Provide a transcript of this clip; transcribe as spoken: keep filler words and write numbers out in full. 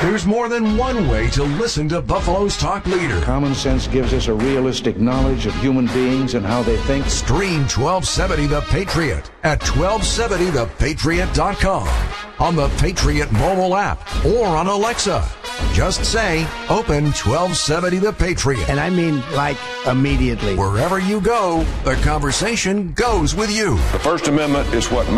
There's more than one way to listen to Buffalo's talk leader. Common sense gives us a realistic knowledge of human beings and how they think. Stream twelve seventy The Patriot at twelve seventy the patriot dot com, on the Patriot mobile app, or on Alexa. Just say, open twelve seventy The Patriot. And I mean, like, immediately. Wherever you go, the conversation goes with you. The First Amendment is what